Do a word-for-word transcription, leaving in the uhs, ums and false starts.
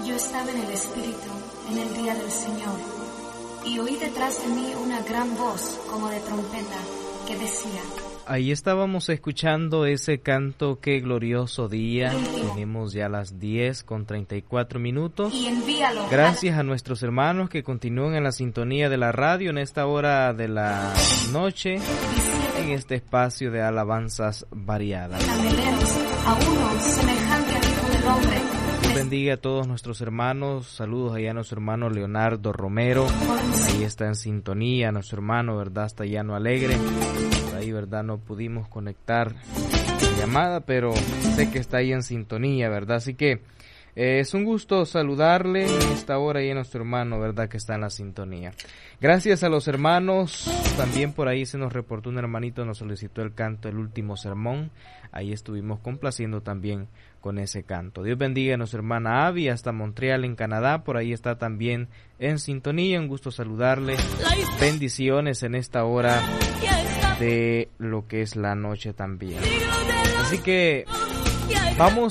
Yo estaba en el Espíritu en el día del Señor, y oí detrás de mí una gran voz como de trompeta que decía: Ahí estábamos escuchando ese canto, qué glorioso día. Tenemos ya las diez con treinta y cuatro minutos. Y envíalo. Gracias a nuestros hermanos que continúan en la sintonía de la radio en esta hora de la noche, en este espacio de alabanzas variadas. A uno semejante al Hijo del Hombre. Dios bendiga a todos nuestros hermanos. Saludos allá a nuestro hermano Leonardo Romero. Ahí está en sintonía, nuestro hermano, ¿verdad? Está llano alegre. Ahí, ¿verdad? No pudimos conectar la llamada, pero sé que está ahí en sintonía, ¿verdad? Así que eh, es un gusto saludarle en esta hora y a nuestro hermano, ¿verdad? Que está en la sintonía. Gracias a los hermanos. También por ahí se nos reportó un hermanito, nos solicitó el canto, el último sermón. Ahí estuvimos complaciendo también con ese canto. Dios bendiga a nuestra hermana Avi hasta Montreal en Canadá. Por ahí está también en sintonía. Un gusto saludarle. Bendiciones en esta hora de lo que es la noche también. Así que vamos